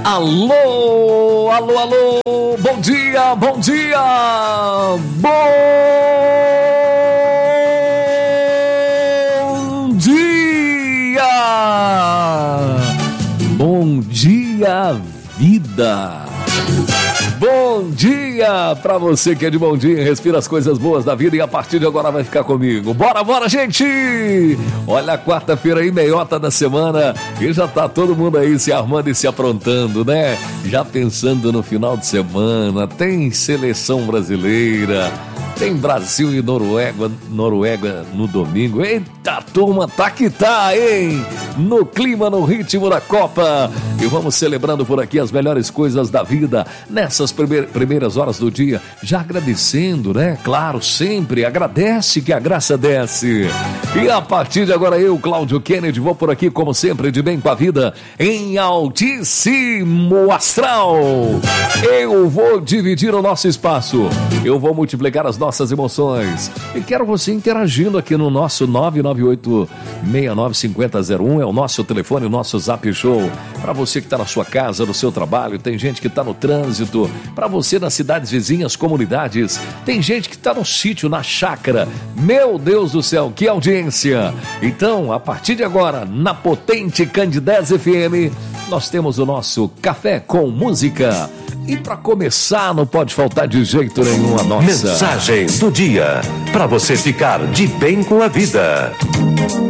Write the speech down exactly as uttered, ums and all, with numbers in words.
Alô, alô, alô, bom dia, bom dia, bom dia, bom dia, vida. Bom dia pra você que é de bom dia, respira as coisas boas da vida e a partir de agora vai ficar comigo. Bora, bora, gente! Olha a quarta-feira aí, meiota da semana, e já tá todo mundo aí se armando e se aprontando, né? Já pensando no final de semana, tem seleção brasileira, tem Brasil e Noruega, Noruega no domingo. Eita, turma, tá que tá, hein? No clima, no ritmo da Copa. E vamos celebrando por aqui as melhores coisas da vida nessas primeiras horas do dia. Já agradecendo, né? Claro, sempre agradece que a graça desce. E a partir de agora eu, Cláudio Kennedy, vou por aqui como sempre de bem com a vida em altíssimo astral. Eu vou dividir o nosso espaço. Eu vou multiplicar as nossas emoções. E quero você interagindo aqui no nosso nove nove oito, seis nove cinco zero zero um. É o nosso telefone, o nosso Zap Show. Para você que está na sua casa, no seu trabalho, tem gente que está no trânsito, para você nas cidades vizinhas, comunidades, tem gente que está no sítio, na chácara. Meu Deus do céu, que audiência! Então, a partir de agora, na potente Candidez F M, nós temos o nosso Café com Música. E para começar, não pode faltar de jeito nenhum a nossa mensagem do dia, para você ficar de bem com a vida.